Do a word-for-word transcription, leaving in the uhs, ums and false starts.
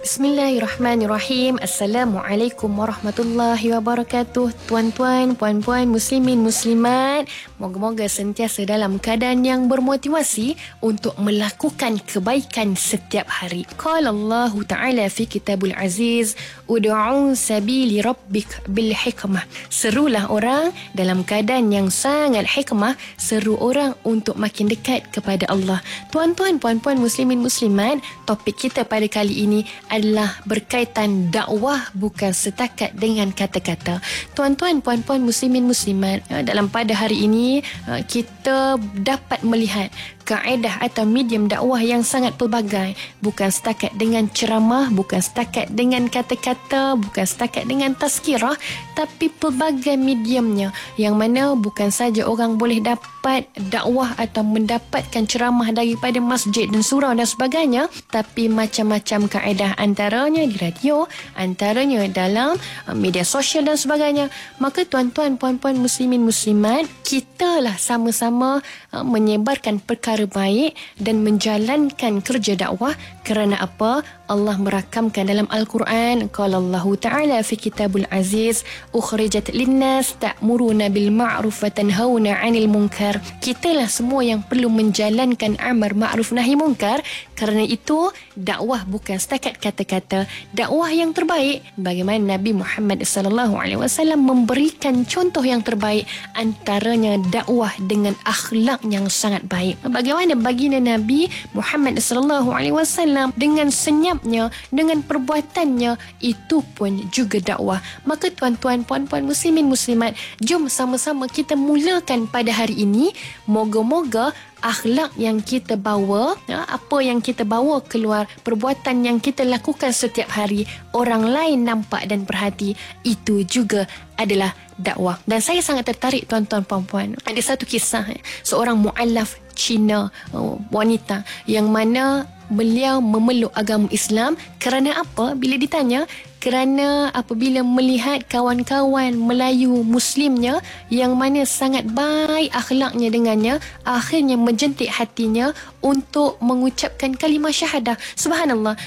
Bismillahirrahmanirrahim. Assalamualaikum warahmatullahi wabarakatuh. Tuan-tuan, puan-puan, muslimin, muslimat, moga-moga sentiasa dalam keadaan yang bermotivasi untuk melakukan kebaikan setiap hari. Qala Allah Ta'ala fi kitabul aziz, ud'u sabili rabbik bil hikmah. Serulah orang dalam keadaan yang sangat hikmah, seru orang untuk makin dekat kepada Allah. Tuan-tuan, puan-puan, muslimin, muslimat, topik kita pada kali ini adalah berkaitan dakwah bukan setakat dengan kata-kata. Tuan-tuan, puan-puan, muslimin, muslimat, dalam pada hari ini kita dapat melihat kaedah atau medium dakwah yang sangat pelbagai, bukan setakat dengan ceramah, bukan setakat dengan kata-kata, bukan setakat dengan tazkirah, tapi pelbagai mediumnya, yang mana bukan saja orang boleh dapat dakwah atau mendapatkan ceramah daripada masjid dan surau dan sebagainya, tapi macam-macam kaedah, antaranya di radio, antaranya dalam media sosial dan sebagainya. Maka tuan-tuan, puan-puan, muslimin, muslimat, kitalah sama-sama menyebarkan perkara baik dan menjalankan kerja dakwah. Kerana apa? Allah merakamkan dalam Al-Quran, qala Allah Ta'ala fi kitabul aziz, ukhrijat linnas ta'muruna bil ma'ruf wa tanhauna 'anil munkar. Kitalah semua yang perlu menjalankan amar ma'ruf nahi munkar. Kerana itu dakwah bukan setakat kata-kata. Dakwah yang terbaik, bagaimana Nabi Muhammad sallallahu alaihi wasallam memberikan contoh yang terbaik, antaranya dakwah dengan akhlak yang sangat baik. Bagaimana baginda Nabi Muhammad sallallahu alaihi wasallam dengan senyapnya, dengan perbuatannya, itu pun juga dakwah. Maka tuan-tuan, puan-puan, muslimin, muslimat, jom sama-sama kita mulakan pada hari ini. Moga-moga akhlak yang kita bawa, apa yang kita bawa keluar, perbuatan yang kita lakukan setiap hari, orang lain nampak dan perhati, itu juga adalah dakwah. Dan saya sangat tertarik, tuan-tuan, puan-puan, ada satu kisah, seorang mu'allaf Cina, wanita, yang mana beliau memeluk agama Islam. Kerana apa? Bila ditanya, kerana apabila melihat kawan-kawan Melayu Muslimnya yang mana sangat baik akhlaknya dengannya, akhirnya menjentik hatinya untuk mengucapkan kalimah syahadah. Subhanallah,